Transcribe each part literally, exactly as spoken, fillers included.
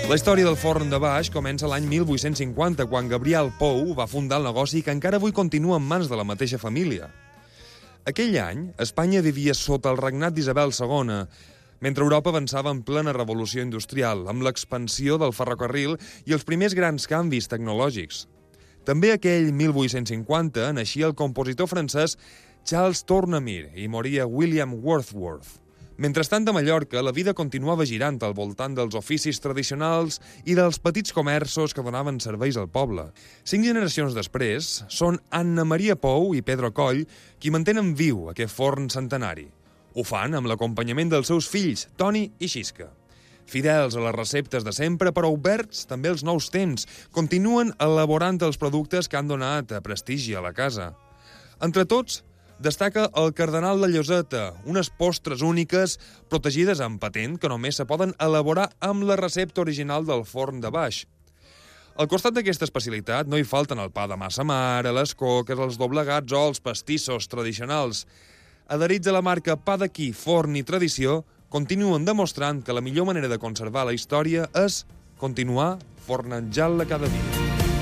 La història del forn de Baix comença l'any mil vuit-cents cinquanta, quan Gabriel Pou va fundar el negoci que encara avui continua en mans de la mateixa família. Aquell any, Espanya vivia sota el regnat d'Isabel segona, mentre Europa avançava en plena revolució industrial, amb l'expansió del ferrocarril i els primers grans canvis tecnològics. També aquell mil vuit-cents cinquanta naixia el compositor francès Charles Tournemire i moria William Wordsworth. Mentrestant, a Mallorca, la vida continuava girant al voltant dels oficis tradicionals i dels petits comerços que donaven serveis al poble. Cinc generacions després, són Anna Maria Pou i Pedro Coll qui mantenen viu aquest forn centenari. Ho fan amb l'acompanyament dels seus fills, Toni i Xisca. Fidels a les receptes de sempre, però oberts també als nous temps, continuen elaborant els productes que han donat prestigi a la casa. Entre tots, destaca el Cardenal de Lloseta, unes postres úniques protegides amb patent que només se poden elaborar amb la recepta original del forn de Baix. Al costat d'aquesta especialitat no hi falten el pa de massa mare, les coques, els doblegats o els pastissos tradicionals. Adherits a la marca Pa d'aquí, Forn i Tradició, continuen demostrant que la millor manera de conservar la història és continuar fornejant-la cada dia.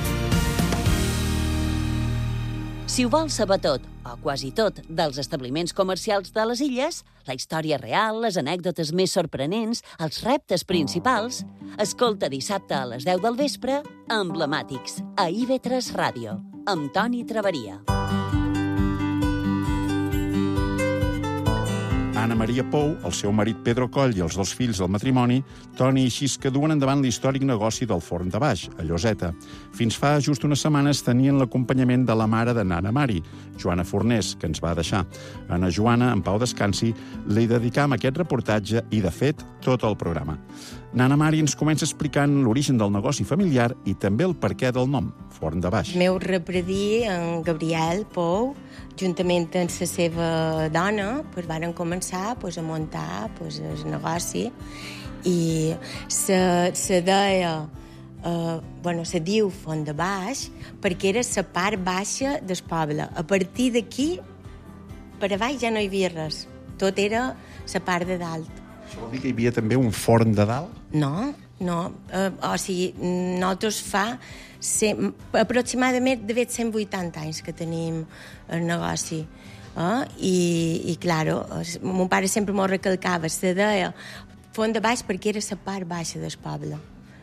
Si ho vols saber tot, o quasi tot, dels establiments comercials de les illes, la història real, les anècdotes més sorprenents, els reptes principals, escolta dissabte a les deu del vespre, Emblemàtics, a I V tres Ràdio, amb Toni Traveria. Anna Maria Pou, el seu marit Pedro Coll i els dos fills del matrimoni, Toni i Xisca, duen endavant l'històric negoci del forn de Baix, a Lloseta. Fins fa just unes setmanes tenien l'acompanyament de la mare de Nana Mari, Joana Fornés, que ens va deixar. A Ana Joana, en pau descansi, li dedicam aquest reportatge i, de fet, tot el programa. Nana Mari ens comença explicant l'origen del negoci familiar i també el perquè del nom, Forn de Baix. El meu repredí, en Gabriel Pou, juntament amb la seva dona, pues, varen començar pues, a muntar pues, el negoci i se, se deia, uh, bueno, se diu Forn de Baix perquè era la part baixa del poble. A partir d'aquí, per a baix ja no hi havia res. Tot era la part de dalt. Això vol dir que hi havia també un forn de dalt? No, no. Uh, o sigui, nosaltres fa cent, aproximadament de cent vuitanta anys que tenim el negoci. Eh? I, i claro, mon pare sempre m'ho recalcava, se deia Forn de Baix perquè era la part baixa del poble.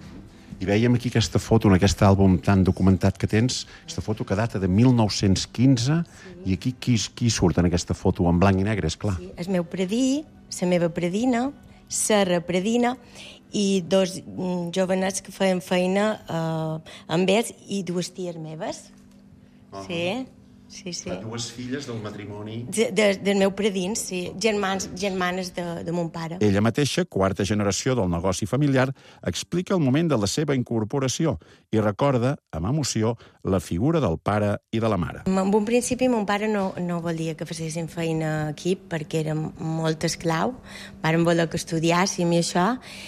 I veiem aquí aquesta foto, en aquest àlbum tan documentat que tens, aquesta foto que data de mil nou-cents quinze, sí. I aquí qui, qui surt en aquesta foto, en blanc i negre, esclar? Sí, el meu predí, la meva predina, la repredina, i dos jovenets que feien feina eh, amb ells i dues ties meves. Uh-huh. Sí, sí, sí. Dues filles del matrimoni... De, de, del meu predins, sí. Germans, germanes de, de mon pare. Ella mateixa, quarta generació del negoci familiar, explica el moment de la seva incorporació i recorda, amb emoció, la figura del pare i de la mare. En un principi, mon pare no, no volia que fessin feina aquí perquè era molt esclau. Vàrem voler que estudiàssim i això,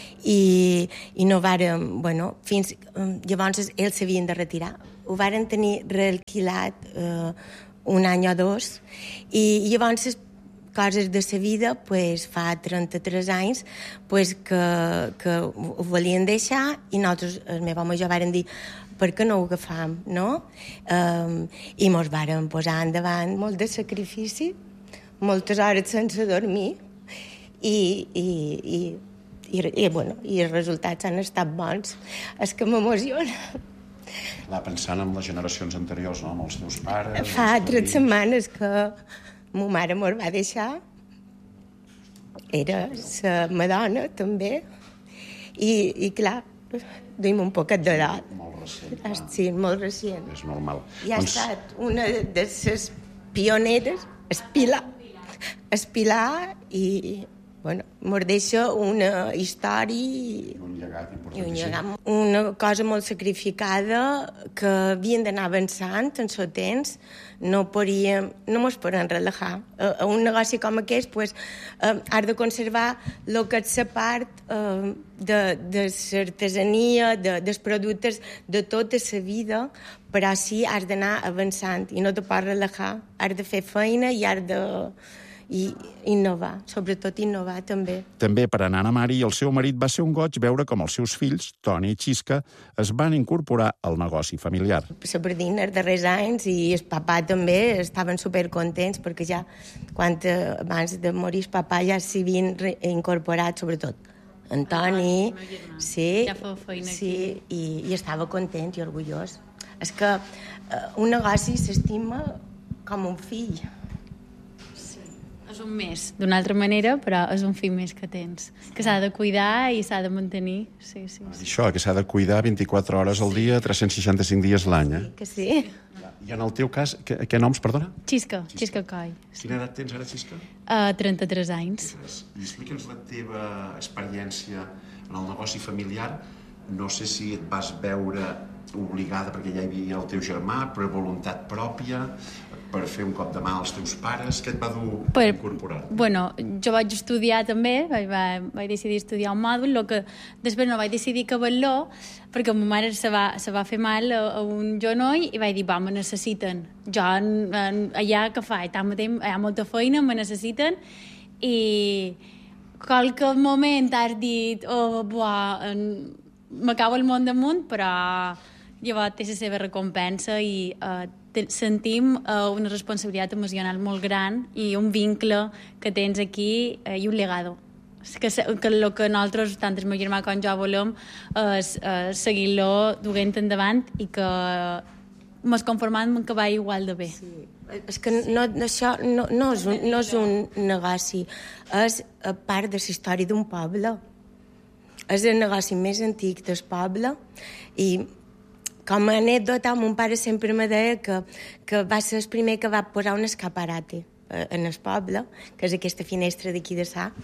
i, i no vàrem... Bueno, fins... Llavors, ells s'havien de retirar. Ho varen tenir realquilat eh, un any o dos, i llavors coses de sa vida, pues, fa trenta-tres anys, pues, que, que ho volien deixar, i nosaltres, el meu home i jo, vàrem dir per què no ho agafam, no? Um, I mos vàrem posar endavant molt de sacrifici, moltes hores sense dormir, i, i, i, i, i, bueno, i els resultats han estat bons. És que m'emociona. Clar, pensant en les generacions anteriors, no? Amb els teus pares... Fa tres setmanes que ma mare mos va deixar. Era la madona, també. I, i clar, duim un poquet de dot. Molt recent. Ah, sí, molt recent. És normal. I ha doncs... estat una de les pioneres, Espilar, Espilar i... Bueno, mos deixa una història... I un llegat important. I un llegat. Una cosa molt sacrificada que havien d'anar avançant en el temps. No podíem... No mos podem relajar. A, a un negoci com aquest, pues, eh, has de conservar el que és la part eh, de, de l'artesania, de, dels productes de tota la vida, però sí has d'anar avançant i no te pots relajar. Has de fer feina i has de... i innovar, sobretot innovar també. També per a Nana Mari i el seu marit va ser un goig veure com els seus fills, Toni i Xisca, es van incorporar al negoci familiar. La Bardina els darrers anys i el papà també estaven supercontents perquè ja, quan abans de morir el papà ja s'hi havien incorporat, sobretot Antoni, sí, sí, i, i estava content i orgullós. És que eh, un negoci s'estima com un fill. Sí, és un més, d'una altra manera, però és un fill més que tens, que s'ha de cuidar i s'ha de mantenir. Sí, sí, sí. Això, que s'ha de cuidar vint-i-quatre hores al dia, tres cents seixanta-cinc dies l'any, eh? Sí, que sí. I en el teu cas, què, què noms, perdona? Xisca, Xisca Coll. Quina edat tens ara, Xisca? Uh, trenta-tres anys. I explica'ns la teva experiència en el negoci familiar. No sé si et vas veure obligada, perquè ja hi havia el teu germà, per voluntat pròpia, per fer un cop de mà als teus pares. Què et va dur per, a incorporar? Bueno, jo vaig estudiar també, vaig, vaig decidir estudiar un mòdul, el que després no vaig decidir acabar-lo, perquè ma mare se va, se va fer mal a, a un genoll i vaig dir, va, me necessiten. Jo, en, en, allà què faig? Tanmateix, hi ha molta feina, me necessiten, i qualque moment has dit, oh, buah, m'acabo el món damunt, però llavors té la seva recompensa i eh, sentim uh, una responsabilitat emocional molt gran i un vincle que tens aquí uh, i un legado. Que, que el que nosaltres, tant el meu germà com jo, volem és uh, seguir-lo duent endavant i que mos conformant que va igual de bé. Sí. És que no, això no, no, és un, no és un negoci, és part de la història d'un poble. És el negoci més antic del poble i com a anècdota, mon pare sempre me deia que, que va ser el primer que va posar un escaparate en el poble, que és aquesta finestra d'aquí de Sà,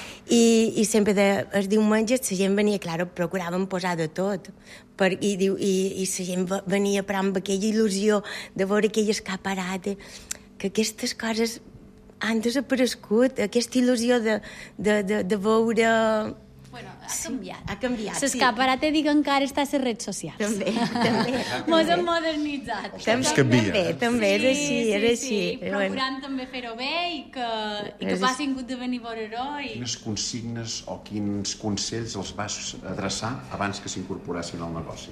i, i sempre de, els diumenges la gent venia, clar, procuràvem posar de tot, per, i, i, i la gent venia però amb aquella il·lusió de veure aquell escaparate, que aquestes coses han desaparegut, aquesta il·lusió de, de, de, de veure... Bueno, ha canviat. Ha canviat, sí. L'escaparate, dic, encara està a les redes socials. També, també. Mos hem modernitzat. També, també, també, és així, és així. Sí, sí, procurant també fer-ho bé i que, i que passin gut de venir a veure-ho. I... Quines consignes o quins consells els vas adreçar abans que s'incorporassin al negoci?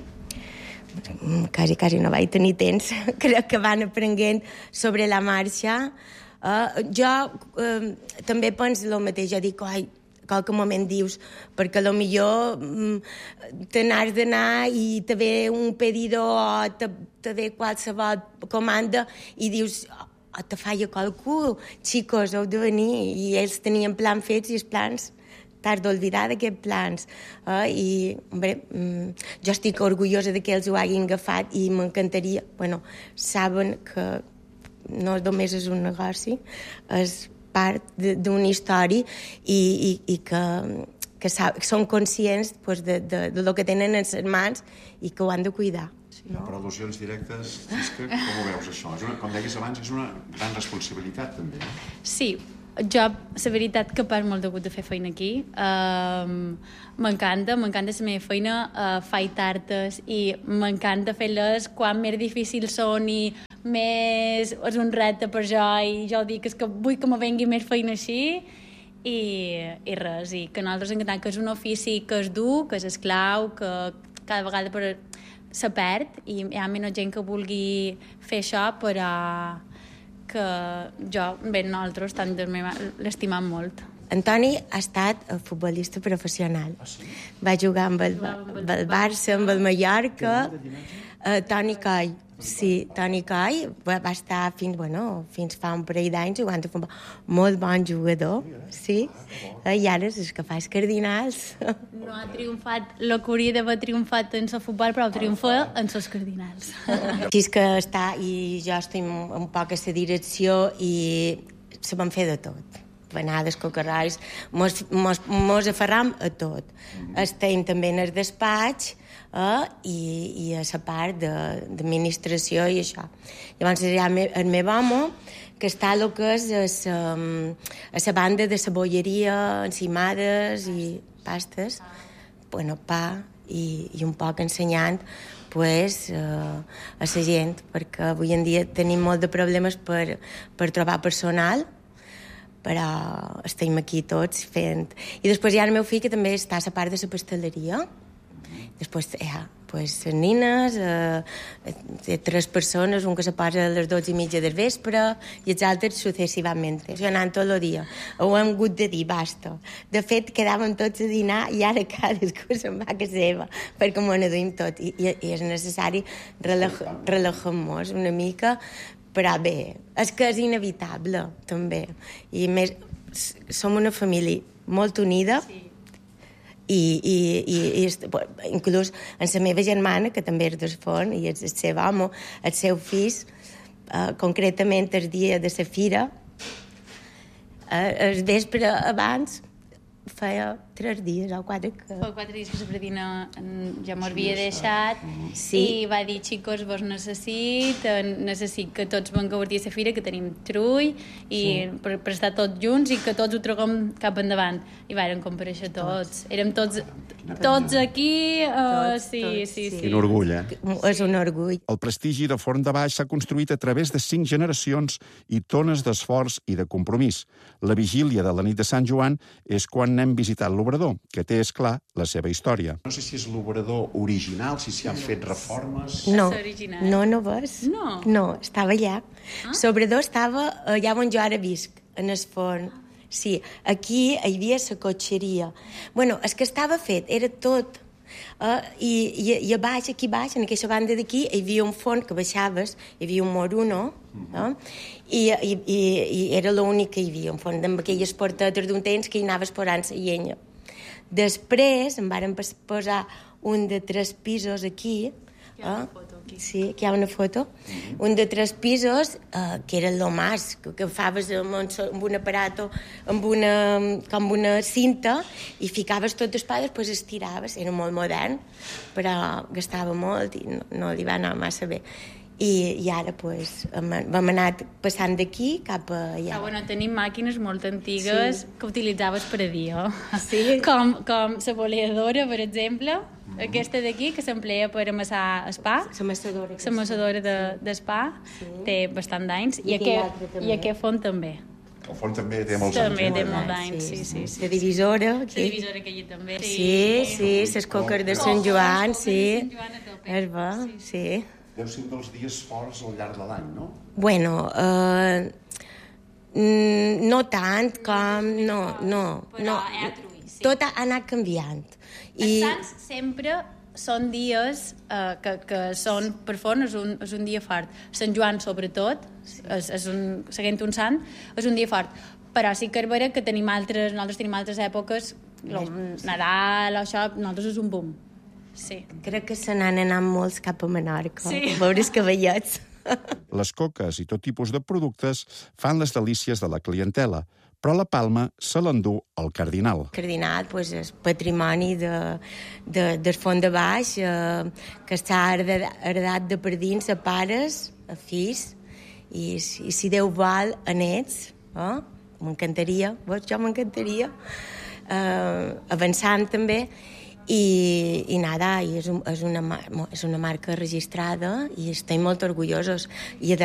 Quasi, quasi no vaig tenir temps. Crec que van aprenent sobre la marxa. Uh, jo uh, també penso el mateix. Jo dic, ai, qualque moment dius, perquè potser mm, te n'has d'anar i te ve un pedido o te, te ve qualsevol comanda i dius, oh, te falla qualcú, xicos, heu de venir, i ells tenien plans fets i els plans t'has d'oblidar d'aquests plans. Eh? I, hombre, mm, jo estic orgullosa de que ells ho hagin agafat i m'encantaria, bueno, saben que no només és un negoci, és part d'una història i, i, i que, que, sap, que són conscients pues, de, de, de lo que tenen en les mans i que ho han de cuidar. Sí. No? Per al·lusions directes, Xisca, com ho veus això? És una, com deies abans, és una gran responsabilitat també, no? Sí, jo, la veritat que pas molt de gust de fer feina aquí. Um, m'encanta, m'encanta la meva feina, uh, faig tartes i m'encanta fer-les quan més difícils són i més és un repte per jo i jo dic és que vull que me vengui més feina així i, i res, i que nosaltres encantem que és un ofici que és dur, que és esclau, que cada vegada per se perd i hi ha menys gent que vulgui fer això, però que jo, bé, nosaltres tant l'estimam molt. Antoni ha estat futbolista professional. Ah, sí? Va jugar amb el, amb el Barça, amb el Mallorca, uh, Toni Coll. Sí, Toni Coll va, va estar fins, bueno, fins fa un parell d'anys jugant a futbol. Molt bon jugador, sí. I ara és que fa els Cardinals. No ha triomfat el que hauria d'haver triomfat en el futbol, però triomfa en els Cardinals. Així és que està, i jo estic un poc a la direcció i se van fer de tot. Panades, cocarrols, mos, mos, mos aferram a tot. Estem també en el despatx eh, i, i a la part d'administració i això. Llavors hi ha el meu home, que està el que és a la banda de cebolleria, encimades i pastes, bueno, pa i, i un poc ensenyant pues, eh, a la gent, perquè avui en dia tenim molt de problemes per, per trobar personal, però estem aquí tots fent... I després hi ha el meu fill, que també està a la part de la pasteleria. Després hi ha pues, les nines, eh, té tres persones, un que se posa a les dotze i mitja del vespre i els altres successivament. Jo anant tot el dia. Ho hem hagut de dir, basta. De fet, quedàvem tots a dinar i ara cadascú se'n va a casa seva perquè m'ho aduïm tot. I, i, i és necessari relaxar-nos una mica, però bé, és que és inevitable, també. I més, som una família molt unida, sí. I, i, i, i inclús en la meva germana, que també és del Forn, i és el seu home, el seu fill, eh, concretament el dia de la fira, eh, el vespre abans, feia tres dies o quatre que... Fa quatre dies que la Fredina ja m'ho havia deixat, sí. I va dir, xicos, vos necessiten, necessit que tots vam gaudir a la fira, que tenim trull, i sí. per, per estar tots junts i que tots ho traguem cap endavant. I vàrem comparèixer tots. tots. Érem tots, tots aquí, uh, tots, sí, tots, sí, sí. Quin orgull, eh? És un orgull. El prestigi de Forn de Baix s'ha construït a través de cinc generacions i tones d'esforç i de compromís. La vigília de la nit de Sant Joan és quan n'hem visitat l'obrador, que té, és clar, la seva història. No sé si és l'obrador original, si s'hi han fet reformes... No, original. no, no ves? No. No, estava allà. Ah? L'obrador estava allà on jo ara visc, en el forn. Sí, aquí hi havia la cotxeria. Bueno, és que estava fet, era tot... Uh, i, i, i a baix, aquí baix, en aquesta banda d'aquí, hi havia un forn que baixaves, hi havia un moruno, uh, i, i, i, i era l'únic que hi havia, un forn amb aquelles portetes d'un temps que hi anaves posant la llenya. Després em varen posar un de tres pisos aquí, hi ha una foto aquí. Sí, aquí hi ha una foto. Mm-hmm. Un de tres pisos, eh, que era el mas, que agafaves amb un, amb un aparato, amb una, com una cinta, i ficaves tot d'espai, després estiraves. Era molt modern, però gastava molt i no, no li va anar massa bé. I, i ara pues, vam anar passant d'aquí cap a allà. Ah, bueno, tenim màquines molt antigues, sí, que utilitzaves per a dia. Sí. Com, com la boleadora, per exemple, mm-hmm, aquesta d'aquí, que s'emplea per amassar el pa. La massadora. La massadora de, d'espà, sí, té bastant d'anys. I, I, aquest, i aquest font també. El forn també té molts anys. També té molts anys, sí, sí, sí. La divisora. La divisora que hi ha també. Sí, sí, les coques de Sant Joan, sí. És bo, sí. Deu ser un dels dies forts al llarg de l'any, no? Bueno, eh, no tant com... No, no. Però no. hi ha trull, sí. Tot ha anat canviant. I... Els Sants sempre són dies eh, que, que són, per font, és un, és un dia fort. Sant Joan, sobretot, és, és un, seguint un sant, és un dia fort. Però sí que és vera que tenim altres, nosaltres tenim altres èpoques, el Nadal o això, nosaltres és un boom. Sí. Crec que se n'han anat molts cap a Menorca, sí, a veure els cavallets. Les coques i tot tipus de productes fan les delícies de la clientela, però la palma se l'endú el Cardinal. El Cardinal pues, és patrimoni de, de, del Font de Baix, eh, que està heredat de per dins a pares, a fills, i, i si Déu vol, a nets. Eh? M'encantaria, jo m'encantaria, eh, avançant també. I, i nada, i és, un, és, una, és una marca registrada i estem molt orgullosos. I